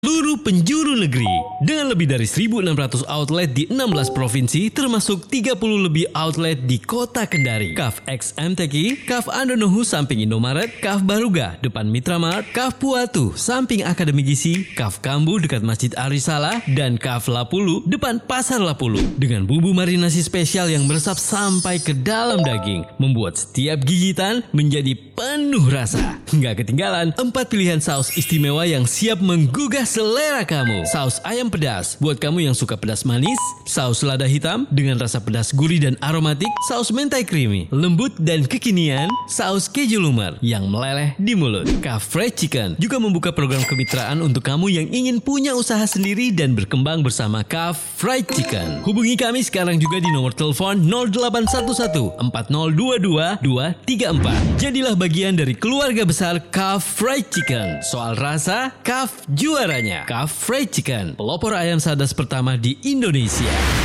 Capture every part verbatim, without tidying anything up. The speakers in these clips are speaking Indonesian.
Seluruh penjuru negeri dengan lebih dari seribu enam ratus outlet di enam belas provinsi termasuk tiga puluh lebih outlet di kota Kendari. Kaf X M T Q, Kaf Andonohu samping Indomaret, Kaf Baruga depan Mitramart, Kaf Puatu samping Akademi Gizi, Kaf Kambu dekat Masjid Arisala, dan Kaf Lapulu depan Pasar Lapulu. Dengan bumbu marinasi spesial yang meresap sampai ke dalam daging, membuat setiap gigitan menjadi penuh rasa. Nggak ketinggalan empat pilihan saus istimewa yang siap menggugah selera kamu. Saus ayam pedas buat kamu yang suka pedas manis, saus lada hitam dengan rasa pedas gurih dan aromatik, saus mentai creamy, lembut dan kekinian, saus keju lumer yang meleleh di mulut. Kaf Fried Chicken juga membuka program kemitraan untuk kamu yang ingin punya usaha sendiri dan berkembang bersama Kaf Fried Chicken. Hubungi kami sekarang juga di nomor telepon nol delapan satu satu empat nol dua dua dua tiga empat. Jadilah bagian dari keluarga besar Kaf Fried Chicken. Soal rasa, Kaf juaranya. Kaf Fried Chicken, pelopor ayam sadas pertama di Indonesia.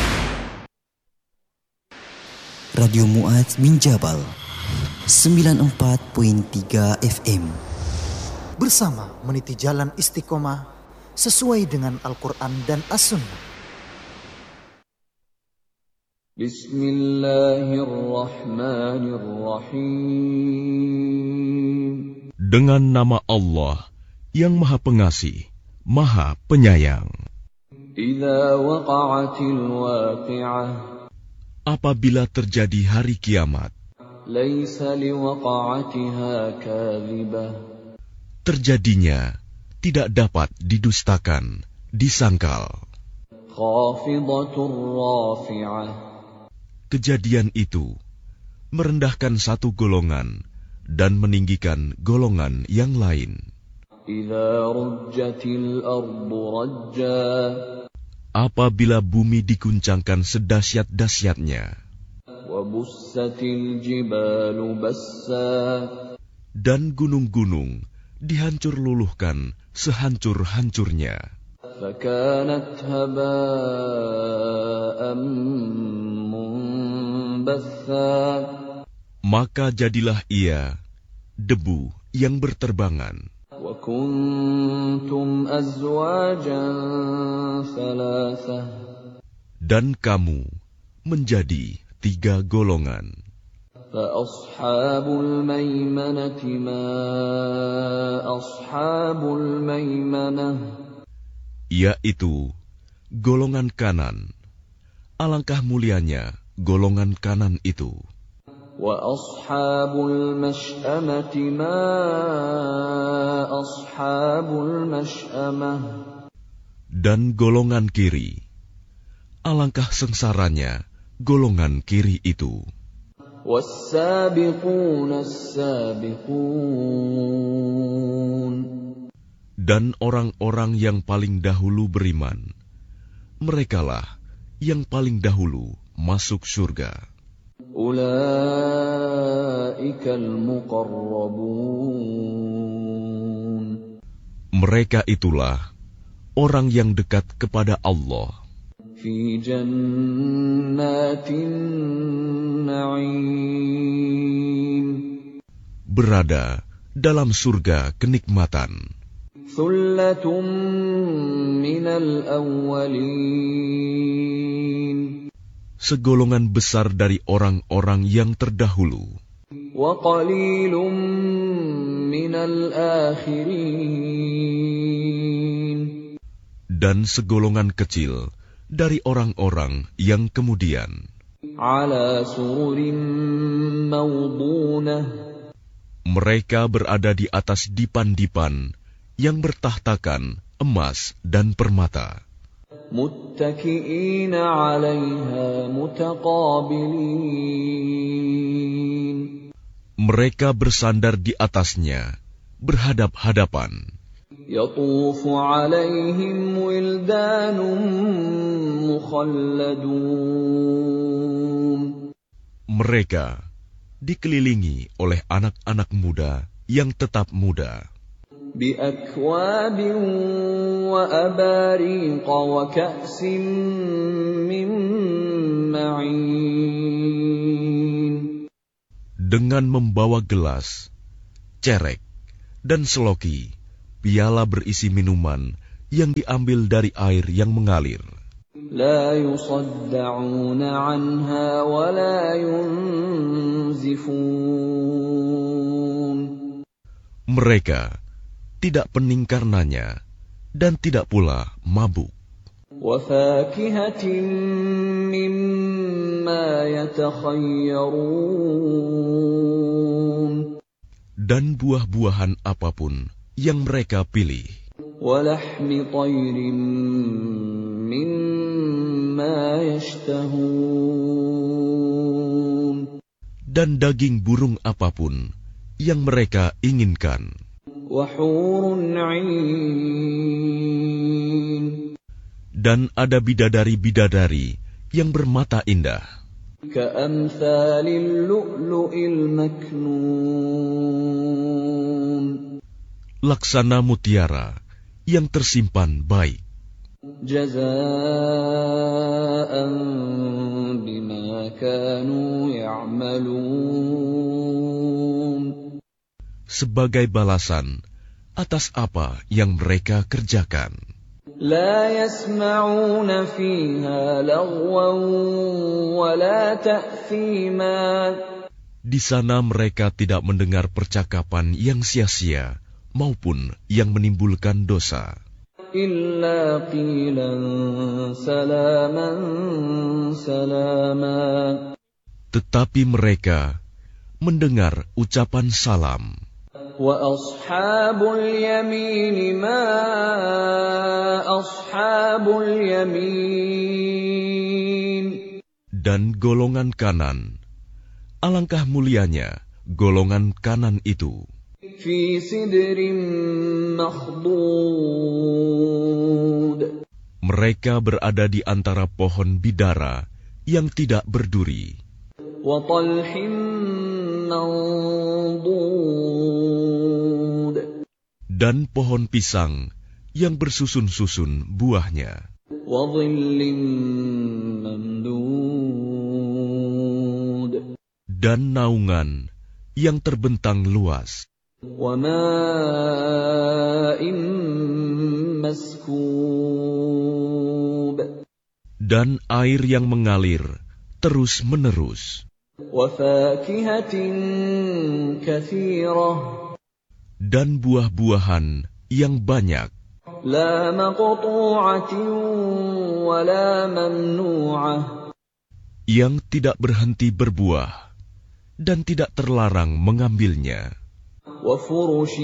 Radio Mu'adz bin Jabal sembilan puluh empat koma tiga F M. Bersama meniti jalan istiqomah sesuai dengan Al-Quran dan As-Sunnah. Bismillahirrahmanirrahim. Dengan nama Allah yang Maha Pengasih, Maha Penyayang. Idza waqa'atil waqi'ah. Apabila terjadi hari kiamat, laisa liwaqa'atiha kadhibah. Terjadinya tidak dapat didustakan, disangkal. Khafidatur rafi'ah. Kejadian itu merendahkan satu golongan dan meninggikan golongan yang lain. Idza rujjatil ardu rajja. Apabila bumi diguncangkan sedahsyat-dahsyatnya. Wa bussatil jibalu bassa. Dan gunung-gunung dihancur luluhkan sehancur-hancurnya. Fakanat haba'an munbatha. Maka jadilah ia debu yang berterbangan. وَكُنْتُمْ أَزْوَاجًا ثَلَاثَةً. Dan kamu menjadi tiga golongan. فَأَصْحَابُ الْمَيْمَنَةِ مَا أَصْحَابُ الْمَيْمَنَةِ. Yaitu golongan kanan. Alangkah mulianya golongan kanan itu. وَأَصْحَابُ الْمَشْأَمَةِ مَا أَصْحَابُ الْمَشْأَمَةِ. Dan golongan kiri, alangkah sengsaranya golongan kiri itu. وَالسَّابِقُونَ السَّابِقُونَ. Dan orang-orang yang paling dahulu beriman, merekalah yang paling dahulu masuk surga. Ulaikal muqarrabun. Mereka itulah orang yang dekat kepada Allah. Fi jannatin na'im. Berada dalam surga kenikmatan. Thullatun minal awwalin. Segolongan besar dari orang-orang yang terdahulu. Wa qalilum minal akhirin. Dan segolongan kecil dari orang-orang yang kemudian. Ala sururin mawdunah. Mereka berada di atas dipan-dipan yang bertahtakan emas dan permata. Muttaki'ina 'alaiha mutaqabilin. Mereka bersandar di atasnya, berhadap-hadapan. Yatufu 'alaihim wildanun mukhalladun. Mereka dikelilingi oleh anak-anak muda yang tetap muda. بِأَكْوَابٍ وَأَبَارِيقَ وَكَأْسٍ مِّن مَّعِينٍ. Dengan membawa gelas, cerek, dan seloki, piala berisi minuman, yang diambil dari air yang mengalir. لا يصدعون عنها ولا ينزفون. Mereka tidak pening karenanya dan tidak pula mabuk. وفاكهة مما يتخيرون. Dan buah-buahan apapun yang mereka pilih. ولحم طير مما يشتهون. Dan daging burung apapun yang mereka inginkan. وحور عين. Dan ada bidadari-bidadari yang bermata indah. كأمثال اللؤلؤ المكنون. Laksana mutiara yang tersimpan baik. جزاء بما كانوا يعملون. Sebagai balasan atas apa yang mereka kerjakan. لا يسمعون فيها لغوا ولا تأثيما. Di sana mereka tidak mendengar percakapan yang sia-sia maupun yang menimbulkan dosa. إلا قيلا سلاما سلاما. Tetapi mereka mendengar ucapan salam. وأصحاب اليمين ما أصحاب اليمين. Dan golongan kanan, alangkah mulianya golongan kanan itu. في سدر مخضود. Mereka berada di antara pohon bidara yang tidak berduri. وطلح منضود. Dan pohon pisang yang bersusun-susun buahnya. وظل ممدود. Dan naungan yang terbentang luas. وماء مسكوب. Dan air yang mengalir terus-menerus. وفاكهة كثيرة. Dan buah-buahan yang banyak. لا مقطوعة ولا ممنوعة. Yang tidak berhenti berbuah dan tidak terlarang mengambilnya. وفرش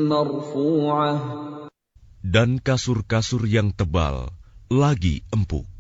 مرفوعة. Dan kasur-kasur yang tebal lagi empuk.